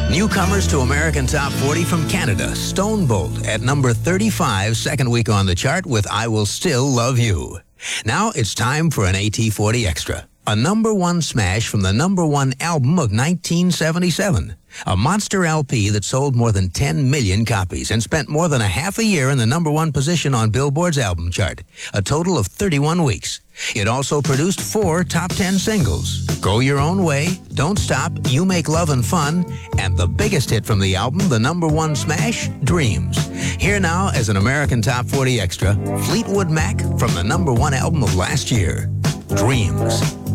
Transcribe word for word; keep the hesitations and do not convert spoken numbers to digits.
Newcomers to American Top forty from Canada, Stone Bolt at number thirty-five, second week on the chart with I Will Still Love You. Now it's time for an A T forty Extra, a number one smash from the number one album of nineteen seventy-seven. A monster L P that sold more than ten million copies and spent more than a half a year in the number one position on Billboard's album chart, a total of thirty-one weeks. It also produced four top ten singles: Go Your Own Way, Don't Stop, You Make Lovin' Fun, and the biggest hit from the album, the number one smash, Dreams. Here now as an American Top forty Extra, Fleetwood Mac from the number one album of last year, Dreams.